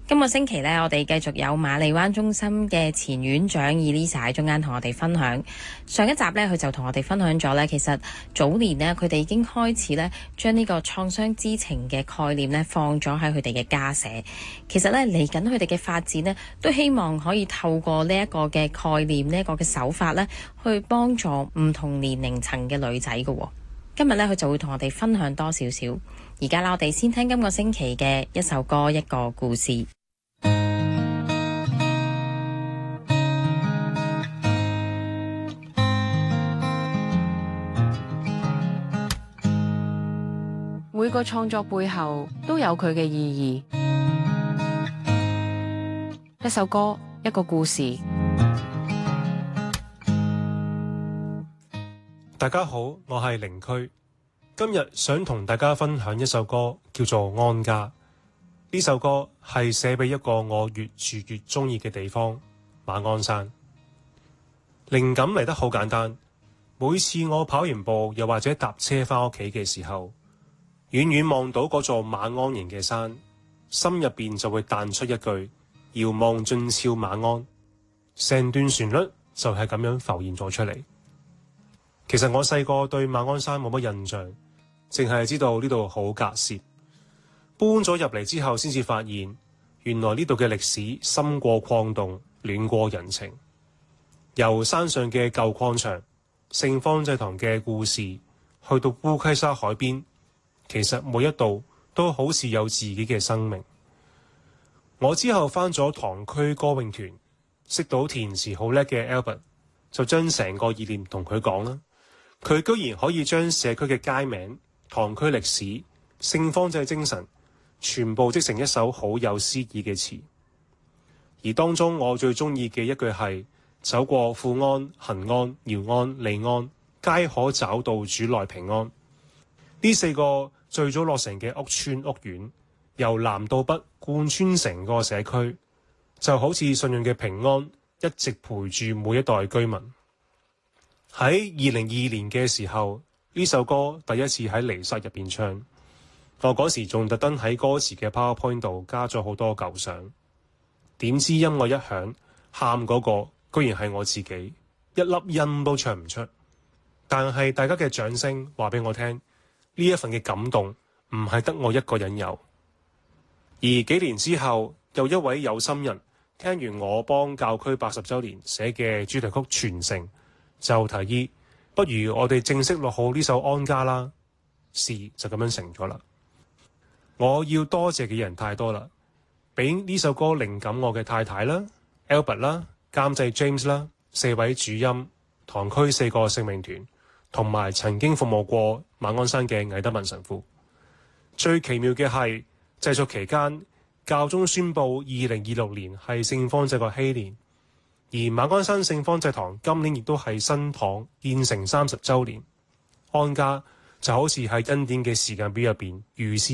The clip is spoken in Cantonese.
今個星期呢，我哋繼續有瑪麗灣中心嘅前院長 Elisa 喺中間同我哋分享。上一集呢，佢就同我哋分享咗呢，其實早年呢，佢哋已經開始呢，將呢個創傷知情嘅概念呢放咗喺佢哋嘅家舍。其實呢，嚟緊佢哋嘅發展呢，都希望可以透過呢一個嘅概念，呢一個嘅手法呢，去幫助唔同年齡層嘅女仔嘅。今日呢，佢就會同我哋分享多少少。而家啦，我哋先聽今個星期嘅一首歌，一個故事。 每個創作背後都有佢嘅意義。一首歌，一個故事。 大家好，我係靈區。今日想同大家分享一首歌，叫做《安家》。呢首歌係寫俾一個我越住越中意嘅地方——馬鞍山。靈感嚟得好簡單，每次我跑完步又或者搭車返屋企嘅時候，遠遠望到嗰座馬鞍形嘅山，心入邊就會彈出一句：遙望俊俏馬鞍。成段旋律就係咁樣浮現咗出嚟。其實我細個對馬鞍山冇乜印象，淨係知道呢度好隔涉。搬咗入嚟之後，先至發現原來呢度嘅歷史深過礦洞，暖過人情。由山上嘅舊礦場、聖方濟堂嘅故事，去到烏溪沙海邊，其實每一度都好似有自己嘅生命。我之後返咗堂區歌詠團，識到填詞好叻嘅 Albert， 就將成個意念同佢講啦。佢居然可以將社區嘅街名、堂區歷史、聖方濟精神全部織成一首好有詩意嘅詞。而當中我最中意嘅一句係：走過富安、恆安、堯安、利安，皆可找到主內平安。呢四個最早落成嘅屋邨屋苑，由南到北貫穿成個社區，就好似信仰嘅平安，一直陪住每一代居民。喺2022年嘅時候，呢首歌第一次喺彌撒入邊唱，我嗰時仲特登喺歌詞嘅 PowerPoint 度加咗好多舊相。點知音樂一響，喊嗰個居然係我自己，一粒音都唱唔出。但係大家嘅掌聲話俾我聽，呢一份嘅感動唔係得我一個人有。而幾年之後，有一位有心人聽完我幫教區80週年寫嘅主題曲傳承，就提議不如我哋正式錄好呢首安家啦。事就咁樣成咗啦。我要多謝嘅人太多啦，俾呢首歌靈感我嘅太太啦、Albert 啦、監製 James 啦、4位主音、堂區4個聖名團，同埋曾經服務過馬鞍山嘅魏德文神父。最奇妙嘅係製作期間，教宗宣布2026年係聖方濟個禧年。而馬鞍山聖方濟堂今年亦都係新堂建成30週年，安家就好似喺恩典嘅時間表入邊預先